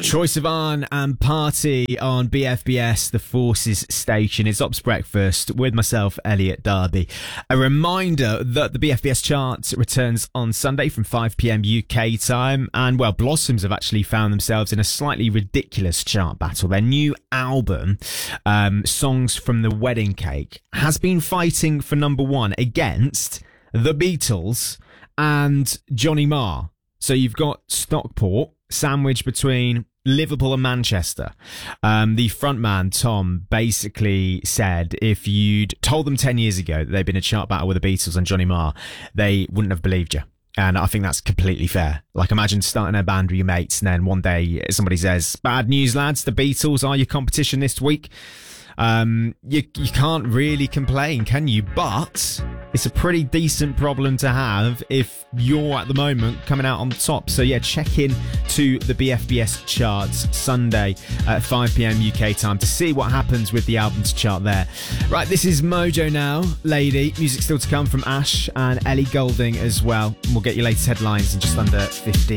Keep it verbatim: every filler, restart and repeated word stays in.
Troye Sivan and Party on B F B S, the Forces station. It's Ops Breakfast with myself, Elliot Darby. A reminder that the B F B S chart returns on Sunday from five p.m. U K time. And, well, Blossoms have actually found themselves in a slightly ridiculous chart battle. Their new album, um, Songs from the Wedding Cake, has been fighting for number one against the Beatles and Johnny Marr. So you've got Stockport sandwiched between Liverpool and Manchester. Um, the frontman, Tom, basically said if you'd told them ten years ago that they'd been in a chart battle with the Beatles and Johnny Marr, they wouldn't have believed you. And I think that's completely fair. Like, imagine starting a band with your mates and then one day somebody says, bad news, lads, the Beatles are your competition this week. Um, you, you can't really complain, can you? But it's a pretty decent problem to have if you're at the moment coming out on top. So yeah, check in to the B F B S charts Sunday at five p.m. U K time to see what happens with the albums chart there. Right, this is Mojo now, Lady. Music still to come from Ash and Ellie Goulding as well. We'll get your latest headlines in just under fifteen.